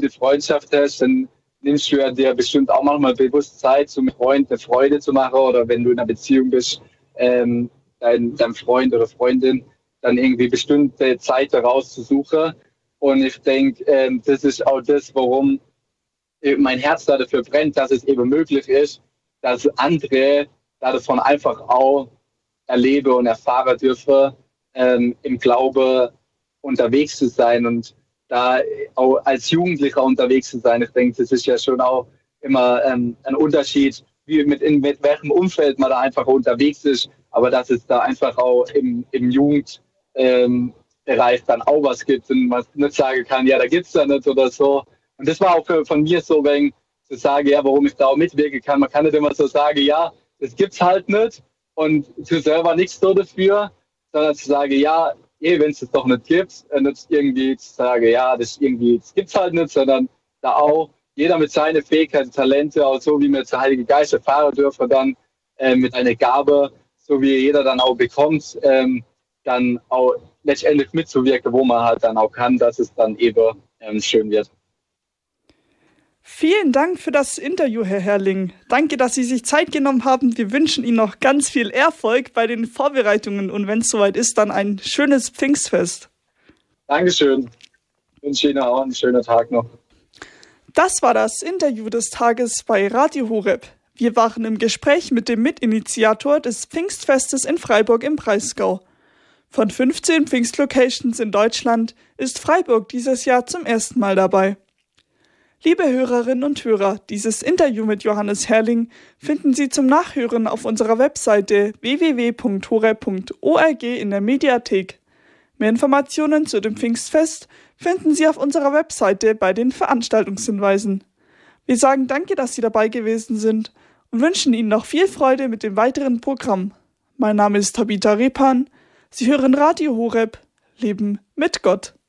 gute Freundschaft hast, dann nimmst du ja dir bestimmt auch manchmal bewusst Zeit, zum Freund eine Freude zu machen oder wenn du in einer Beziehung bist, deinem Freund oder Freundin dann irgendwie bestimmte Zeit herauszusuchen. Und ich denke, das ist auch das, warum mein Herz dafür brennt, dass es eben möglich ist, dass andere davon einfach auch erleben und erfahren dürfen, im Glaube unterwegs zu sein und da auch als Jugendlicher unterwegs zu sein. Ich denke, das ist ja schon auch immer ein Unterschied, mit welchem Umfeld man da einfach unterwegs ist, aber dass es da einfach auch im Jugendbereich dann auch was gibt und man nicht sagen kann, ja, da gibt's da nicht oder so. Und das war auch von mir so, wenn zu sagen, ja, warum ich da auch mitwirken kann. Man kann nicht immer so sagen, ja, das gibt's halt nicht und du selber nichts so dafür, sondern zu sagen, ja, wenn es das doch nicht gibt, nicht irgendwie zu sagen, ja, das gibt's halt nicht, sondern da auch jeder mit seinen Fähigkeiten, Talente, auch so wie wir zur Heilige Geist erfahren dürfen, dann mit einer Gabe, so wie jeder dann auch bekommt, dann auch letztendlich mitzuwirken, wo man halt dann auch kann, dass es dann eben schön wird. Vielen Dank für das Interview, Herr Herrling. Danke, dass Sie sich Zeit genommen haben. Wir wünschen Ihnen noch ganz viel Erfolg bei den Vorbereitungen und wenn es soweit ist, dann ein schönes Pfingstfest. Dankeschön. Ich wünsche Ihnen auch einen schönen Tag noch. Das war das Interview des Tages bei Radio Horeb. Wir waren im Gespräch mit dem Mitinitiator des Pfingstfestes in Freiburg im Breisgau. Von 15 Pfingstlocations in Deutschland ist Freiburg dieses Jahr zum ersten Mal dabei. Liebe Hörerinnen und Hörer, dieses Interview mit Johannes Herrling finden Sie zum Nachhören auf unserer Webseite www.horeb.org in der Mediathek. Mehr Informationen zu dem Pfingstfest finden Sie auf unserer Webseite bei den Veranstaltungshinweisen. Wir sagen danke, dass Sie dabei gewesen sind und wünschen Ihnen noch viel Freude mit dem weiteren Programm. Mein Name ist Tabitha Repan. Sie hören Radio Horeb, Leben mit Gott.